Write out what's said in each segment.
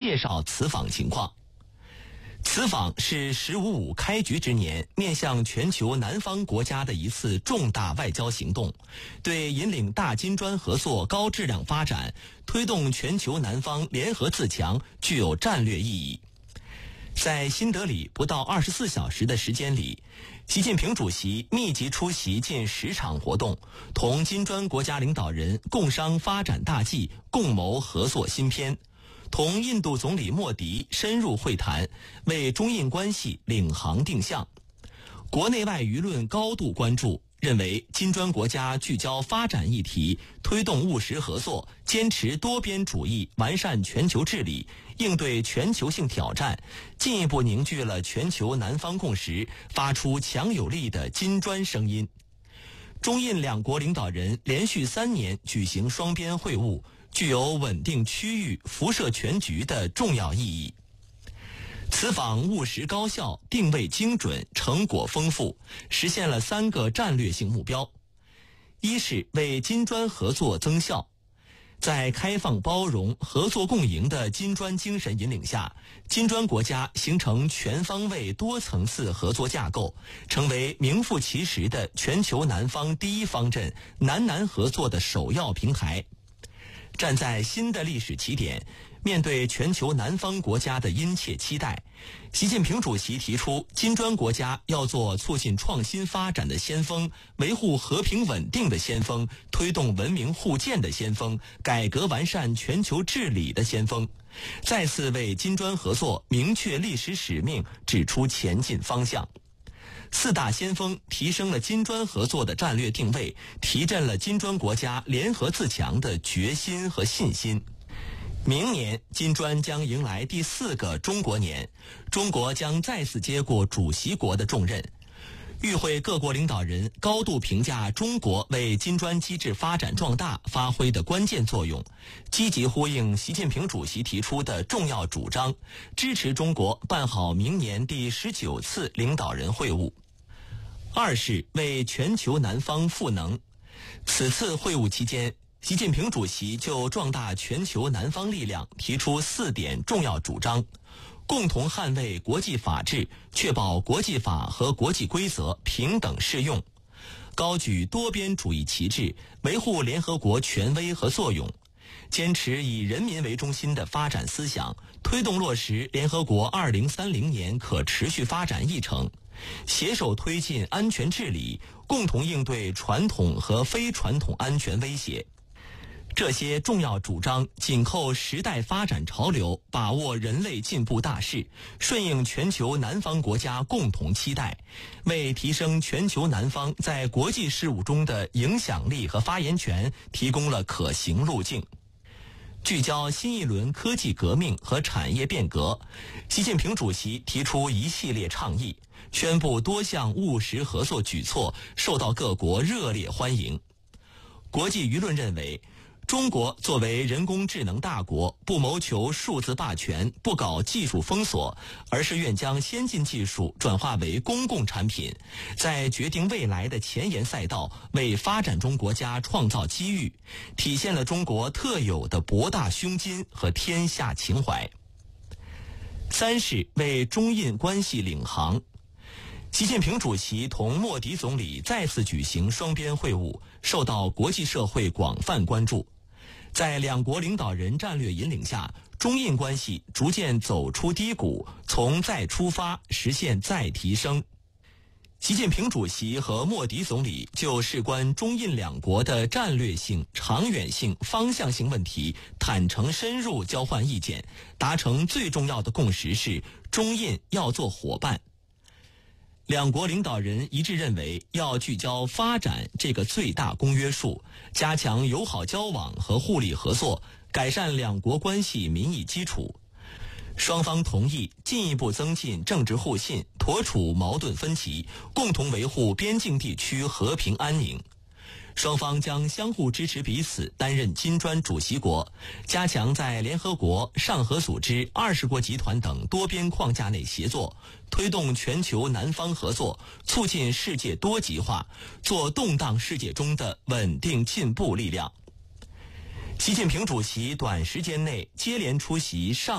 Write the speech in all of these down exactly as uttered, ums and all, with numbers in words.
介绍此访情况。此访是“十五五”开局之年面向全球南方国家的一次重大外交行动，对引领大金砖合作高质量发展、推动全球南方联合自强具有战略意义。在新德里不到二十四小时的时间里，习近平主席密集出席近十场活动，同金砖国家领导人共商发展大计，共谋合作新篇。同印度总理莫迪深入会谈，为中印关系领航定向。国内外舆论高度关注，认为金砖国家聚焦发展议题，推动务实合作，坚持多边主义，完善全球治理，应对全球性挑战，进一步凝聚了全球南方共识，发出强有力的金砖声音。中印两国领导人连续三年举行双边会晤，具有稳定区域、辐射全局的重要意义。此访务实高效，定位精准，成果丰富，实现了三个战略性目标。一是为金砖合作增效。在开放包容、合作共赢的金砖精神引领下，金砖国家形成全方位多层次合作架构，成为名副其实的全球南方第一方阵、南南合作的首要平台。站在新的历史起点，面对全球南方国家的殷切期待，习近平主席提出，金砖国家要做促进创新发展的先锋，维护和平稳定的先锋，推动文明互鉴的先锋，改革完善全球治理的先锋，再次为金砖合作明确历史使命，指出前进方向。四大先锋提升了金砖合作的战略定位，提振了金砖国家联合自强的决心和信心。明年金砖将迎来第四个中国年，中国将再次接过主席国的重任。与会各国领导人高度评价中国为金砖机制发展壮大发挥的关键作用，积极呼应习近平主席提出的重要主张，支持中国办好明年第十九次领导人会晤。二是为全球南方赋能。此次会晤期间，习近平主席就壮大全球南方力量提出四点重要主张：共同捍卫国际法治，确保国际法和国际规则平等适用；高举多边主义旗帜，维护联合国权威和作用；坚持以人民为中心的发展思想，推动落实联合国二零三零年可持续发展议程；携手推进安全治理，共同应对传统和非传统安全威胁。这些重要主张紧扣时代发展潮流，把握人类进步大势，顺应全球南方国家共同期待，为提升全球南方在国际事务中的影响力和发言权提供了可行路径。聚焦新一轮科技革命和产业变革，习近平主席提出一系列倡议，宣布多项务实合作举措，受到各国热烈欢迎。国际舆论认为，中国作为人工智能大国，不谋求数字霸权，不搞技术封锁，而是愿将先进技术转化为公共产品，在决定未来的前沿赛道为发展中国家创造机遇，体现了中国特有的博大胸襟和天下情怀。三是为中印关系领航。习近平主席同莫迪总理再次举行双边会晤，受到国际社会广泛关注。在两国领导人战略引领下，中印关系逐渐走出低谷，从再出发实现再提升。习近平主席和莫迪总理就事关中印两国的战略性、长远性、方向性问题坦诚深入交换意见，达成最重要的共识是中印要做伙伴。两国领导人一致认为，要聚焦发展这个最大公约数，加强友好交往和互利合作，改善两国关系民意基础。双方同意进一步增进政治互信，妥处矛盾分歧，共同维护边境地区和平安宁。双方将相互支持彼此担任金砖主席国，加强在联合国、上合组织、二十国集团等多边框架内协作，推动全球南方合作，促进世界多极化，做动荡世界中的稳定进步力量。习近平主席短时间内接连出席上合、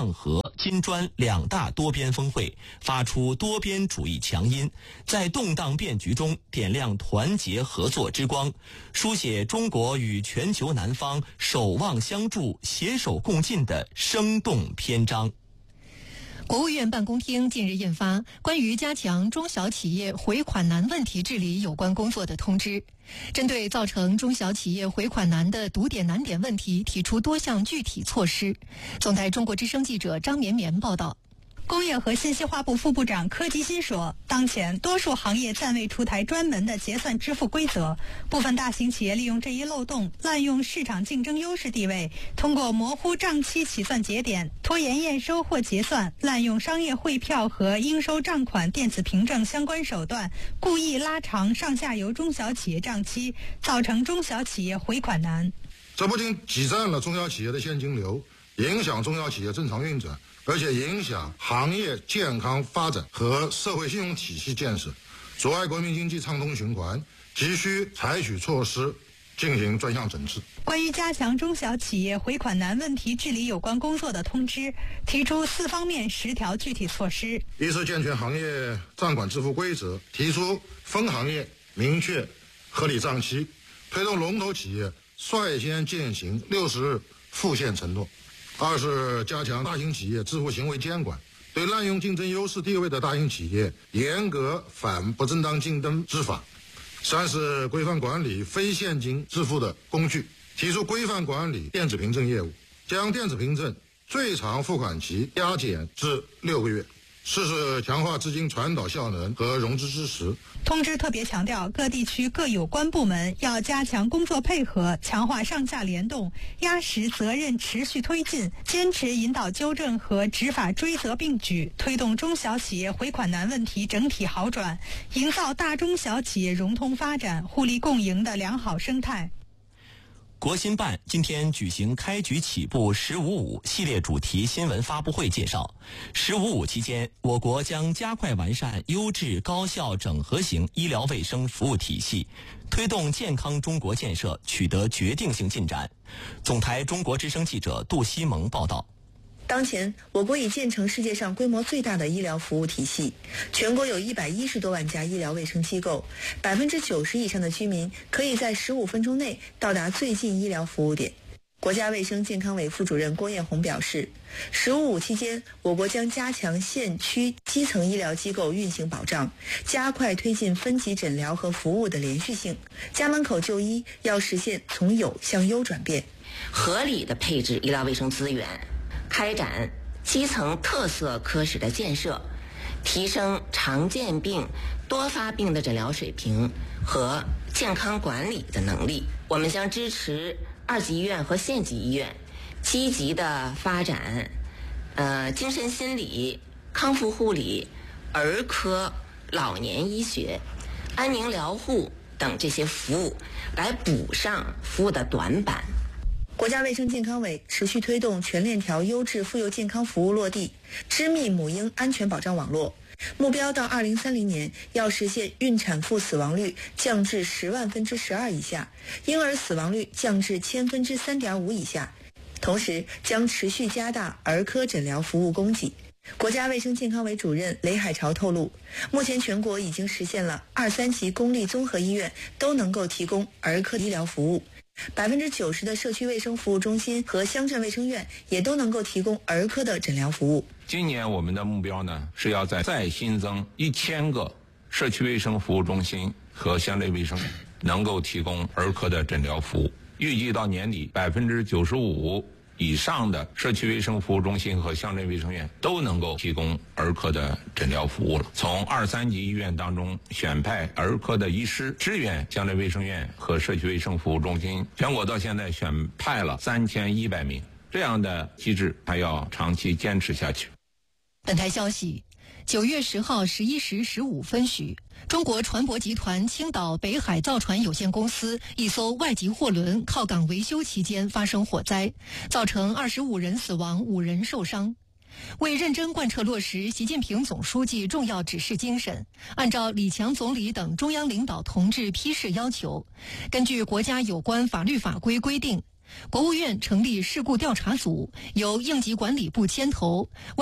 德、金砖两大多边峰会，发出多边主义强音，在动荡变局中点亮团结合作之光，书写中国与全球南方守望相助、携手共进的生动篇章。 国务院办公厅近日印发关于加强中小企业回款难问题治理有关工作的通知，针对造成中小企业回款难的堵点难点问题，提出多项具体措施。总台中国之声记者张绵绵报道。 工业和信息化部副部长柯基新说，当前多数行业暂未出台专门的结算支付规则，部分大型企业利用这一漏洞，滥用市场竞争优势地位，通过模糊账期起算节点、拖延验收或结算、滥用商业汇票和应收账款电子凭证相关手段，故意拉长上下游中小企业账期，造成中小企业回款难。 这不仅挤占了中小企业的现金流，影响中小企业正常运转，而且影响行业健康发展和社会信用体系建设，阻碍国民经济畅通循环，急需采取措施进行专项整治。 关于加强中小企业回款难问题治理有关工作的通知，提出四方面十条具体措施。 一是健全行业账款支付规则，提出分行业明确合理账期，推动龙头企业率先践行六十日付现承诺。二是加强大型企业支付行为监管，对滥用竞争优势地位的大型企业严格反不正当竞争执法。三是规范管理非现金支付的工具，提出规范管理电子凭证业务，将电子凭证最长付款期压减至六个月。四是强化资金传导效能和融资支持。 通知特别强调，各地区各有关部门要加强工作配合，强化上下联动，压实责任持续推进，坚持引导纠正和执法追责并举，推动中小企业回款难问题整体好转，营造大中小企业融通发展、互利共赢的良好生态。 国新办今天举行开局起步十五五系列主题新闻发布会，介绍十五五期间，我国将加快完善优质高效整合型医疗卫生服务体系，推动健康中国建设取得决定性进展。总台中国之声记者杜西蒙报道。 当前，我国已建成世界上规模最大的医疗服务体系，全国有一百一十多万家医疗卫生机构，百分之九十以上的居民可以在十五分钟内到达最近医疗服务点。国家卫生健康委副主任郭艳红表示，十五五期间，我国将加强县区基层医疗机构运行保障，加快推进分级诊疗和服务的连续性，家门口就医要实现从有向优转变， 合理的配置医疗卫生资源，开展基层特色科室的建设，提升常见病、多发病的诊疗水平和健康管理的能力。我们将支持二级医院和县级医院积极的发展呃精神心理、康复护理、儿科、老年医学、安宁疗护等这些服务，来补上服务的短板。 国家卫生健康委持续推动全链条优质妇幼健康服务落地，织密母婴安全保障网络，目标到二零三零年要实现孕产妇死亡率降至十万分之十二以下，婴儿死亡率降至千分之三点五以下。同时，将持续加大儿科诊疗服务供给。国家卫生健康委主任雷海潮透露，目前全国已经实现了二三级公立综合医院都能够提供儿科医疗服务。百分之九十的社区卫生服务中心和乡镇卫生院也都能够提供儿科的诊疗服务。 今年我们的目标呢，是要在再新增一千个社区卫生服务中心和乡镇卫生院能够提供儿科的诊疗服务。预计到年底，百分之九十五以上的社区卫生服务中心和乡镇卫生院都能够提供儿科的诊疗服务了。从二三级医院当中选派儿科的医师支援乡镇卫生院和社区卫生服务中心，全国到现在选派了三千一百名，这样的机制还要长期坚持下去。 本台消息，九月十号十一时十五分许，中国船舶集团青岛北海造船有限公司一艘外籍货轮靠港维修期间发生火灾，造成二十五人死亡，五人受伤。为认真贯彻落实习近平总书记重要指示精神，按照李强总理等中央领导同志批示要求，根据国家有关法律法规规定，国务院成立事故调查组，由应急管理部牵头，